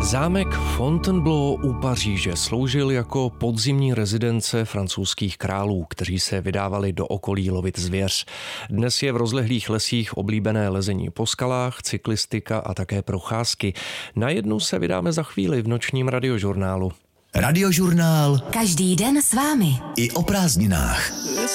Zámek Fontainebleau u Paříže sloužil jako podzimní rezidence francouzských králů, kteří se vydávali do okolí lovit zvěř. Dnes je v rozlehlých lesích oblíbené lezení po skalách, cyklistika a také procházky. Na jednu se vydáme za chvíli v nočním radiožurnálu. Radiožurnál. Každý den s vámi. I o prázdninách.